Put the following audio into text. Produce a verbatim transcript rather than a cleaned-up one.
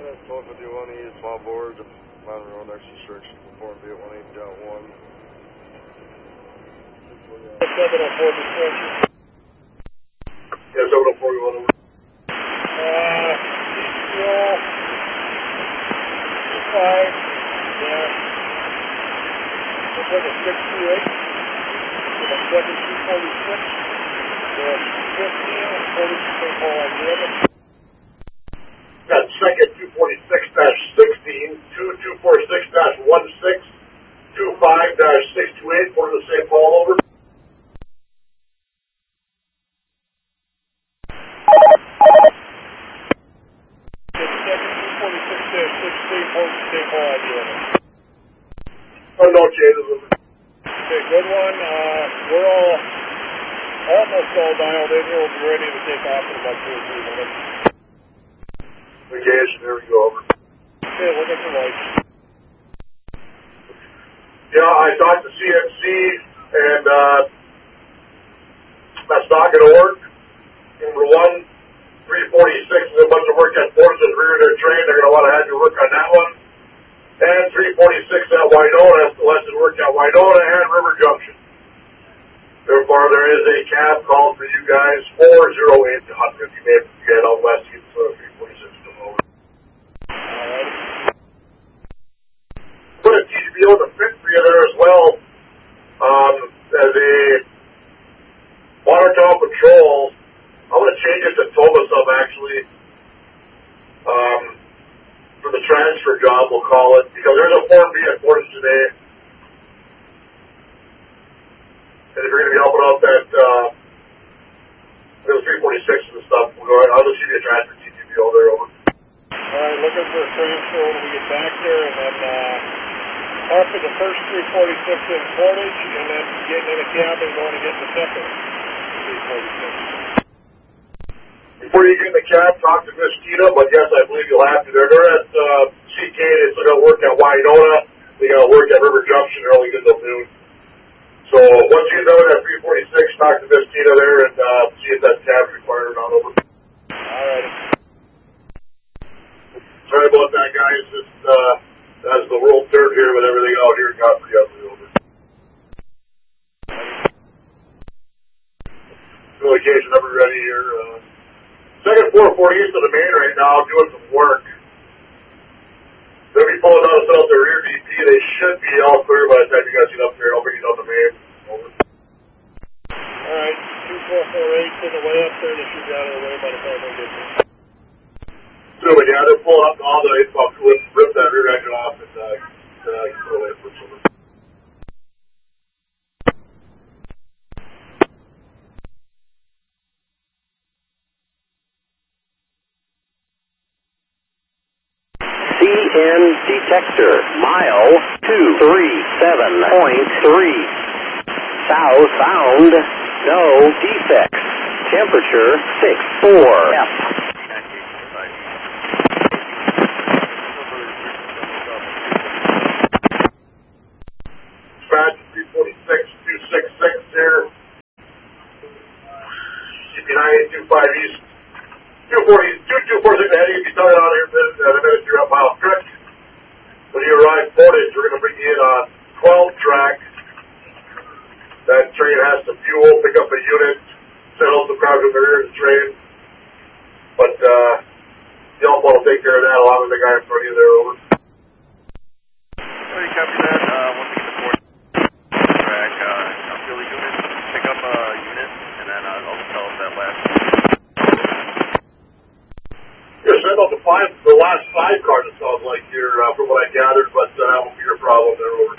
twelve fifty-one E, small board, minor road next restriction, conform V at one eighty dot one. seven oh four restriction. Yeah, seven oh four, you want over? Uh, fuel, five, yeah. Looks like a six two eight, with a seven two forty-six, with fifteen and forty-two Saint Paul Alabama. Got second two forty-six dash sixteen, two two forty-six dash one six, two five dash six two eight, for the Saint Paul over. Oh, no changes. Okay, good one. Uh, we're all almost all dialed in here. We'll be ready to take off in about two or three minutes. Engage, there we go, over. Okay, look at the lights. Yeah, I talked to C M C, and uh, that's not going to work. Number one, three forty-six is a bunch of work at Forces rear of their train. They're going to want to have you work on that one. And three forty-six at Winona, still has to work at Winona and River Junction. Therefore, there is a cab call for you guys, four oh eight hundred. You may get out west, you can uh, three forty-six to over. Put a T G B O in the fit for you there as well. Um, as a Watertown Patrol, I'm going to change it to Tomasov actually. Um, for the transfer job, we'll call it, because there's a Form B at Fortis today. And if you're going to be helping out that, uh, there's three forty-six and stuff, we'll go right, I'll just give you a transfer T G B O there, over. Alright, looking for a transfer when we get back there, and then, uh, off to the first three forty-six in Portage, and then getting in a cab and going to get the second three forty-six. Before you get in the cab, talk to Miss Tina, but yes, I believe you'll have to. They're, they're at uh, C K, they still got to work at Winona, they got to work at River Junction early good till noon. So once you get done with that three forty-six, talk to Miss Tina there and uh, see if that cab's required or not, over. Alright. Sorry about that, guys. Just uh, that's the world third here with everything out here in Godfrey, over. Communication number ready here. Uh, Second four forty east of the main right now, doing some work. They'll be pulling out us out the rear D P. They should be all clear by the time you guys get up there. I'll bring you down the main. Over. Alright, two four four eight in the way up there. They should be out of the way by the time we get there. So, but yeah, they're pulling up all the eight bucks. We'll rip that rear engine off and uh, uh, pull it for some. C N detector, mile two three seven point three. South bound, no defects. Temperature six four F. Dispatch three forty-six two sixty-six here. C P nine eight two five east. two forty, two two four six ahead, you'll be starting out here in a minute, you're up Mile Creek. When you arrive Portage, we're going to bring you in on twelve track. That train has some fuel, pick up a unit, settle some crowd in the rear of the train. But, uh, y'all want to take care of that along with the guy in front of you there, over. Alright, copy that. Uh, once we get to fourth track, uh, I'll feel the unit, pick up a unit, and then uh, I'll tell us that last. You're sending out the five, the last five cars, it sounds like here, uh, from what I gathered, but uh, that won't be your problem there, over.